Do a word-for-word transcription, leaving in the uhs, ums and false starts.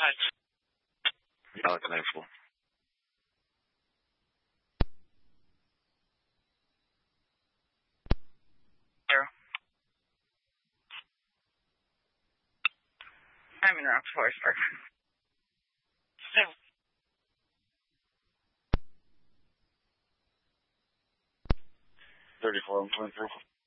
Right. Alex Nightfall. Zero. I'm in Rock Forest Park. Zero. thirty-four, I'm twenty-three.